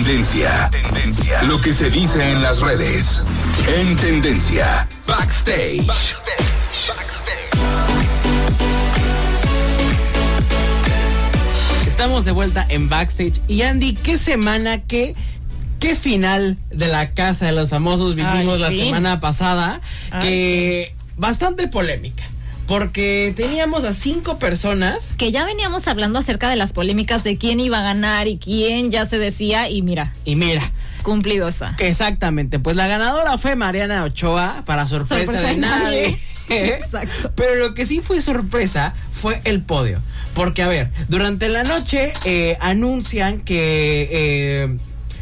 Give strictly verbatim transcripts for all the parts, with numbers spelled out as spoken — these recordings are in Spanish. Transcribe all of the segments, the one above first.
Tendencia. Tendencia. Lo que se dice en las redes. En Tendencia. Backstage. Backstage. Estamos de vuelta en Backstage. Y Andy, ¿qué semana, qué, qué final de La Casa de los Famosos vivimos la semana pasada? Ay, que bastante polémica. Porque teníamos a cinco personas. Que ya veníamos hablando acerca de las polémicas de quién iba a ganar y quién ya se decía, y mira. Y mira. Cumplido está. Exactamente. Pues la ganadora fue Mariana Ochoa, para sorpresa, sorpresa de nadie. nadie. Exacto. Pero lo que sí fue sorpresa fue el podio. Porque, a ver, durante la noche eh, anuncian que... Eh,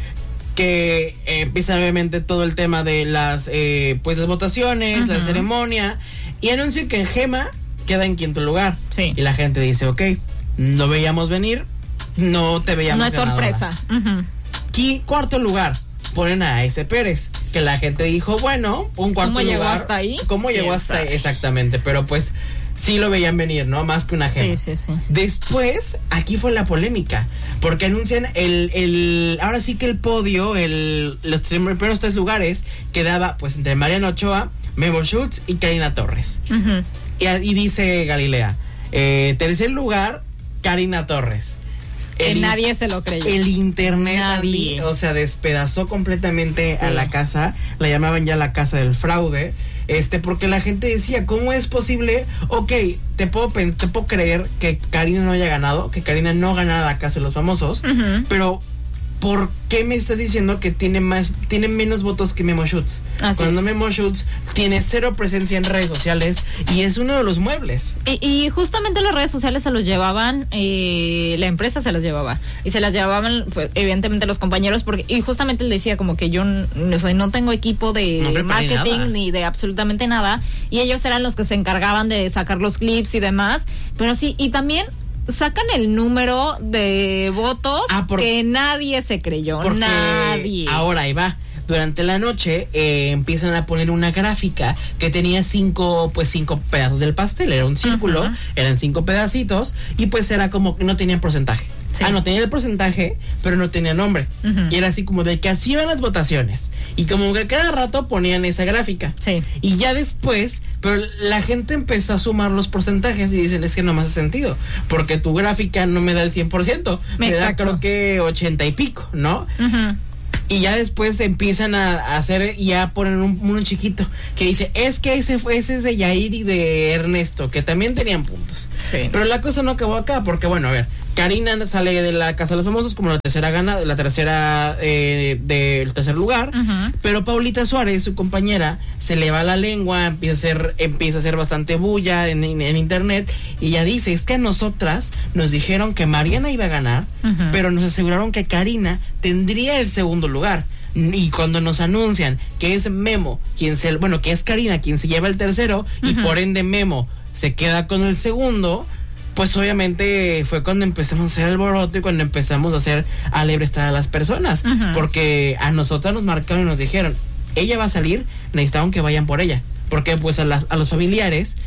que eh, empieza obviamente todo el tema de las eh, pues las votaciones, uh-huh. la ceremonia, y anuncian que Gema queda en quinto lugar. Sí. Y la gente dice, ok, no veíamos venir, no te veíamos No es ganadora. sorpresa. Uh-huh. Y cuarto lugar, ponen a ese Pérez, que la gente dijo, bueno, un cuarto ¿Cómo lugar. ¿Cómo llegó hasta ahí? ¿Cómo llegó hasta ahí? Exactamente, pero pues sí lo veían venir, ¿no? Más que una Gema. Sí, sí, sí. Después, aquí fue la polémica, porque anuncian el, el ahora sí que el podio, el los primeros tres lugares quedaba pues entre Mariana Ochoa, Memo Schultz y Karina Torres. Uh-huh. Y, y dice Galilea, eh, tercer lugar, Karina Torres. Que El, nadie se lo creyó. El internet, nadie. o sea, despedazó completamente sí. a la casa. La llamaban ya la casa del fraude. Este, porque la gente decía, ¿cómo es posible? Ok, te puedo, te puedo creer que Karina no haya ganado, que Karina no ganara la Casa de los Famosos, uh-huh. pero ¿por qué me estás diciendo que tiene más, tiene menos votos que Memo Schultz? Así Cuando es. Memo Schultz tiene cero presencia en redes sociales y es uno de los muebles. Y, y justamente las redes sociales se los llevaban, eh, la empresa se las llevaba. Y se las llevaban, pues, evidentemente, los compañeros, porque, y justamente él decía como que yo no, no tengo equipo de no marketing nada. ni de absolutamente nada. Y ellos eran los que se encargaban de sacar los clips y demás. Pero sí, y también sacan el número de votos ah, por, que nadie se creyó, nadie. Ahora ahí va. Durante la noche eh, empiezan a poner una gráfica que tenía cinco, pues cinco pedazos del pastel, era un círculo, uh-huh. eran cinco pedacitos y pues era como que no tenían porcentaje. Sí. Ah, no tenía el porcentaje, pero no tenía nombre. Uh-huh. Y era así como de que así iban las votaciones. Y como que cada rato ponían esa gráfica. Sí. Y ya después, pero la gente empezó a sumar los porcentajes y dicen, es que no me hace sentido, porque tu gráfica no me da el cien por ciento, me da creo que ochenta y pico, ¿no? Uh-huh. Y ya después empiezan a hacer y ya ponen un, uno chiquito que dice, es que ese, fue, ese es de Yair y de Ernesto, que también tenían puntos. Sí. Pero la cosa no acabó acá, porque bueno, a ver, Karina sale de la Casa de los Famosos como la tercera gana, la tercera eh, del tercer lugar, uh-huh. pero Paulita Suárez, su compañera, se le va la lengua, empieza a hacer, empieza a hacer bastante bulla en, en, en internet, y ella dice, es que a nosotras nos dijeron que Mariana iba a ganar, uh-huh. pero nos aseguraron que Karina tendría el segundo lugar. Y cuando nos anuncian que es Memo quien se, bueno, que es Karina quien se lleva el tercero, uh-huh. y por ende Memo se queda con el segundo, pues obviamente fue cuando empezamos a hacer el alboroto y cuando empezamos a hacer alebrestar a las personas, uh-huh. porque a nosotros nos marcaron y nos dijeron, ella va a salir, necesitaban que vayan por ella, porque pues a, las, a los familiares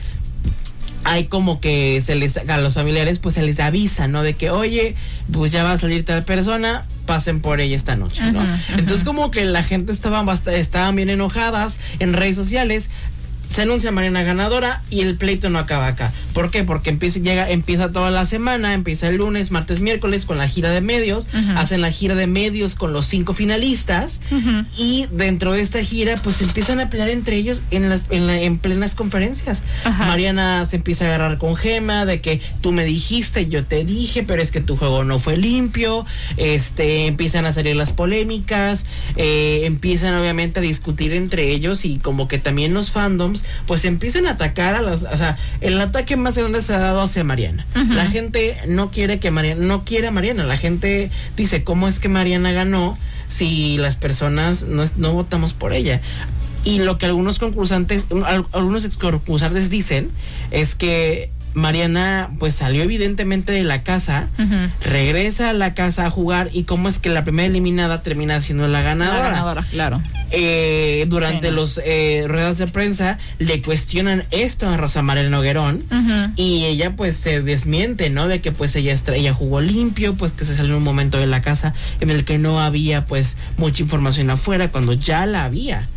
hay como que se les, a los familiares pues se les avisa, ¿no? De que, oye, pues ya va a salir tal persona, pasen por ella esta noche, ¿no? Uh-huh, uh-huh. Entonces como que la gente estaba bast- estaban bien enojadas en redes sociales. Se anuncia Mariana ganadora y el pleito no acaba acá. ¿Por qué? Porque empieza, llega, empieza toda la semana, empieza el lunes, martes, miércoles con la gira de medios, uh-huh. hacen la gira de medios con los cinco finalistas, uh-huh. y dentro de esta gira pues empiezan a pelear entre ellos en las en, la, en plenas conferencias. Uh-huh. Mariana se empieza a agarrar con Gema de que tú me dijiste, yo te dije, pero es que tu juego no fue limpio. Este, empiezan a salir las polémicas, eh, empiezan obviamente a discutir entre ellos y como que también los fandoms pues empiezan a atacar a las, o sea, el ataque más grande se ha dado hacia Mariana. Uh-huh. La gente no quiere que Mariana, no quiere a Mariana, la gente dice, ¿cómo es que Mariana ganó si las personas no, no votamos por ella? Y lo que algunos concursantes, algunos ex concursantes dicen es que Mariana pues salió evidentemente de la casa, uh-huh. regresa a la casa a jugar y cómo es que la primera eliminada termina siendo la ganadora. La ganadora, claro. Eh, durante sí, no. los eh, ruedas de prensa le cuestionan esto a Rosa María Noguerón uh-huh. y ella pues se desmiente, ¿no? De que pues ella, ella jugó limpio, pues que se salió en un momento de la casa en el que no había pues mucha información afuera cuando ya la había.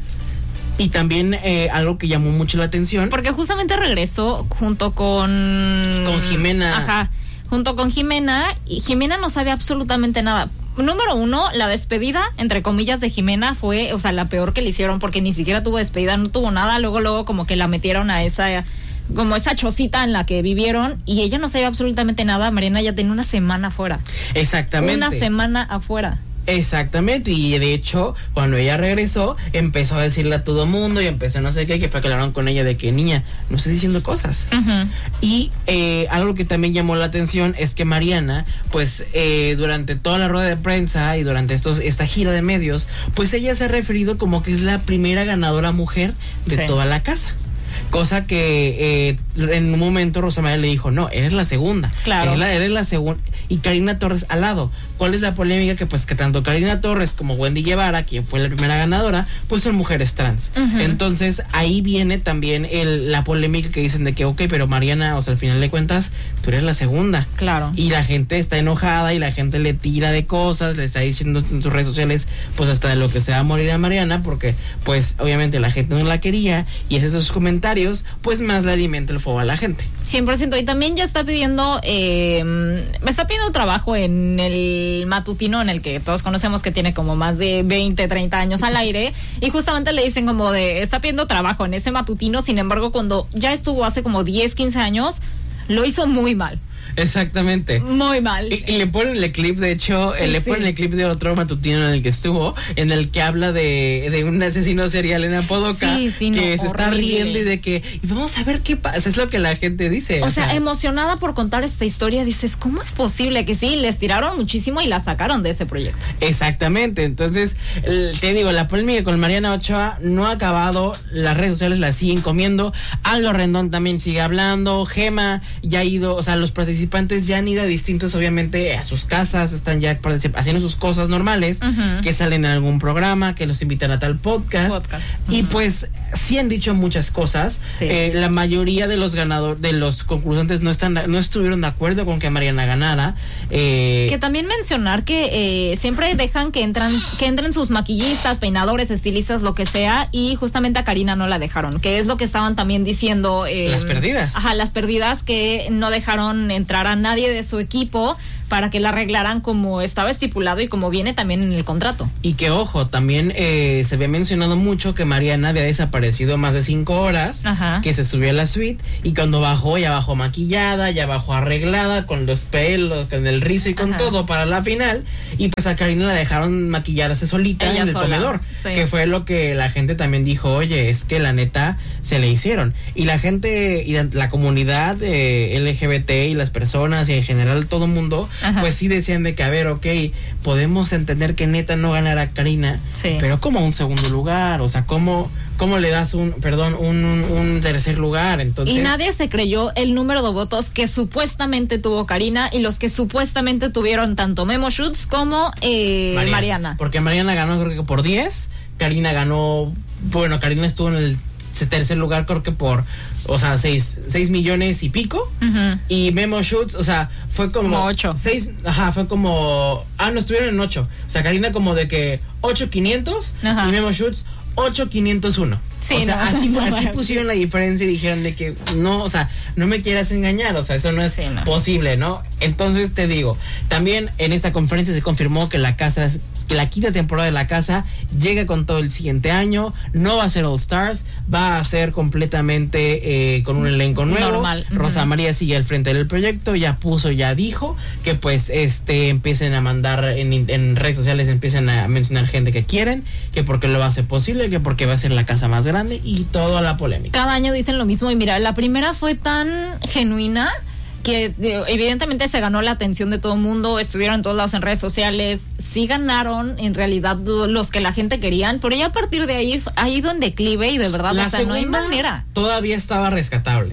Y también eh, algo que llamó mucho la atención. Porque justamente regresó junto con... Con Jimena. Ajá, junto con Jimena. Y Jimena no sabe absolutamente nada. Número uno, la despedida, entre comillas, de Jimena fue, o sea, la peor que le hicieron porque ni siquiera tuvo despedida, no tuvo nada. Luego, luego como que la metieron a esa... como esa chocita en la que vivieron y ella no sabía absolutamente nada. Mariana ya tenía una semana afuera. Exactamente. Una semana afuera. Exactamente, y de hecho cuando ella regresó empezó a decirle a todo mundo y empezó no sé qué, que fue que hablaron con ella de que niña, no estoy diciendo cosas. Uh-huh. Y eh, algo que también llamó la atención es que Mariana pues eh, durante toda la rueda de prensa y durante estos esta gira de medios, pues ella se ha referido como que es la primera ganadora mujer de sí. toda la casa. Cosa que eh, en un momento Rosa María le dijo, no, eres la segunda. Claro. Eres la, eres la segunda. Y Karina Torres al lado. ¿Cuál es la polémica? Que pues que tanto Karina Torres como Wendy Guevara, quien fue la primera ganadora, pues son mujeres trans. Uh-huh. Entonces ahí viene también el, la polémica que dicen de que, ok, pero Mariana, o sea, al final de cuentas, tú eres la segunda. Claro. Y la gente está enojada y la gente le tira de cosas, le está diciendo en sus redes sociales, pues hasta de lo que se va a morir a Mariana, porque pues obviamente la gente no la quería y es esos comentarios, pues más le alimenta el fuego a la gente. cien por ciento. Y también ya está pidiendo, eh, me está pidiendo trabajo en el matutino en el que todos conocemos que tiene como más de veinte, treinta años al aire, y justamente le dicen como de, está pidiendo trabajo en ese matutino. Sin embargo, cuando ya estuvo hace como diez, quince años, lo hizo muy mal. Exactamente. Muy mal. Y, y le ponen el clip, de hecho, sí, le ponen sí. el clip de otro matutino en el que estuvo, en el que habla de, de un asesino serial en Apodaca, sí, sí, que no, se horrible. Está riendo y de que, y vamos a ver qué pasa, es lo que la gente dice. O, o sea, sea, emocionada por contar esta historia, dices, ¿cómo es posible? Que sí, les tiraron muchísimo y la sacaron de ese proyecto. Exactamente, entonces, el, te digo, la polémica con Mariana Ochoa no ha acabado, las redes sociales la siguen comiendo, Aldo Rendón también sigue hablando, Gema ya ha ido, o sea, los participantes ya han ido a distintos, obviamente, a sus casas, están ya haciendo sus cosas normales, uh-huh. que salen en algún programa, que los invitan a tal podcast, podcast. Uh-huh. Y pues sí han dicho muchas cosas. Sí. Eh, la mayoría de los ganadores, de los concursantes no están, no estuvieron de acuerdo con que Mariana ganara. Eh, que también mencionar que eh, siempre dejan que entran, que entren sus maquillistas, peinadores, estilistas, lo que sea, y justamente a Karina no la dejaron, que es lo que estaban también diciendo. Eh, las perdidas. Ajá, las perdidas, que no dejaron entrar a nadie de su equipo para que la arreglaran como estaba estipulado y como viene también en el contrato. Y que ojo, también eh, se había mencionado mucho que Mariana había desaparecido más de cinco horas, ajá. que se subió a la suite y cuando bajó, ya bajó maquillada, ya bajó arreglada, con los pelos, con el rizo y con ajá. todo para la final, y pues a Karina la dejaron maquillarse solita Ella en el sola. comedor, sí. que fue lo que la gente también dijo, oye, es que la neta se le hicieron. Y la gente, y la, la comunidad eh, L G B T y las personas y en general todo el mundo, ajá. pues sí decían de que, a ver, ok, podemos entender que neta no ganara Karina, sí. pero como un segundo lugar, o sea, ¿cómo, cómo le das un, perdón, un, un, un tercer lugar? Entonces... Y nadie se creyó el número de votos que supuestamente tuvo Karina y los que supuestamente tuvieron tanto Memo Schutz como eh, Mariana. Mariana. Porque Mariana ganó creo que por diez, Karina ganó, bueno, Karina estuvo en el tercer lugar creo que por, o sea, seis, seis millones y pico, uh-huh. y Memo Schutz, o sea, fue como, como ocho. Seis, ajá, fue como, ah, no, estuvieron en ocho, o sea, Karina como de que ocho quinientos, uh-huh. y Memo Schutz ocho quinientos uno. Sí, o sea, no, así, no, así no, pusieron la diferencia y dijeron de que no, o sea, no me quieras engañar, o sea, eso no es sí, no. posible, ¿no? Entonces te digo, también en esta conferencia se confirmó que la casa es, que la quinta temporada de La Casa llega con todo el siguiente año, no va a ser All Stars, va a ser completamente eh, con un elenco nuevo. Normal. Rosa uh-huh. María sigue al frente del proyecto, ya puso, ya dijo que pues este empiecen a mandar en, en redes sociales, empiecen a mencionar gente que quieren, que porque lo va a hacer posible, que porque va a ser la casa más grande y toda la polémica. Cada año dicen lo mismo y mira, la primera fue tan genuina que evidentemente se ganó la atención de todo el mundo, estuvieron en todos lados en redes sociales, sí ganaron en realidad los que la gente querían, pero ya a partir de ahí ha ido en declive y de verdad, la o sea, no hay manera. Todavía estaba rescatable.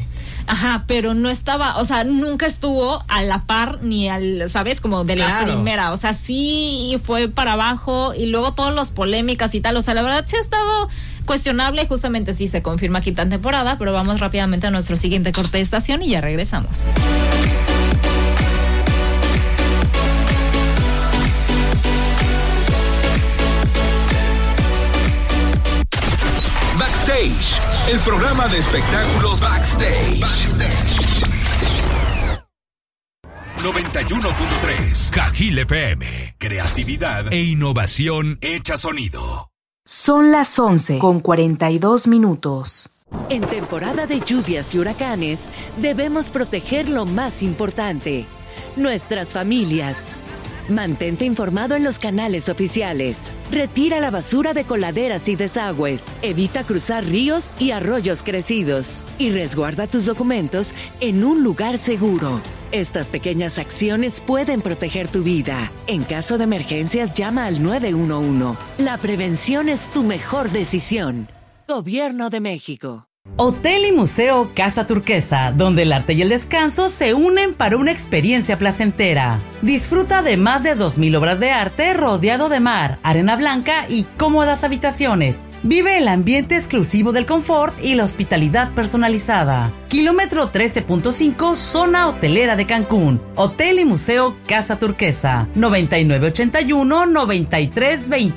Ajá, pero no estaba, o sea, nunca estuvo a la par ni al, ¿sabes? Como de claro. la primera, o sea, sí fue para abajo y luego todas las polémicas y tal, o sea, la verdad sí ha estado cuestionable, justamente sí se confirma quinta temporada, pero vamos rápidamente a nuestro siguiente corte de estación y ya regresamos. Backstage, el programa de espectáculos Backstage. Backstage. noventa y uno punto tres Cajil F M. Creatividad e innovación hecha sonido. Son las once con cuarenta y dos minutos. En temporada de lluvias y huracanes, debemos proteger lo más importante: nuestras familias. Mantente informado en los canales oficiales. Retira la basura de coladeras y desagües. Evita cruzar ríos y arroyos crecidos. Y resguarda tus documentos en un lugar seguro. Estas pequeñas acciones pueden proteger tu vida. En caso de emergencias, llama al nueve uno uno. La prevención es tu mejor decisión. Gobierno de México. Hotel y Museo Casa Turquesa, donde el arte y el descanso se unen para una experiencia placentera. Disfruta de más de dos mil obras de arte rodeado de mar, arena blanca y cómodas habitaciones. Vive el ambiente exclusivo del confort y la hospitalidad personalizada. Kilómetro trece punto cinco, zona hotelera de Cancún. Hotel y Museo Casa Turquesa, noventa y nueve ochenta y uno, noventa y tres veintiocho.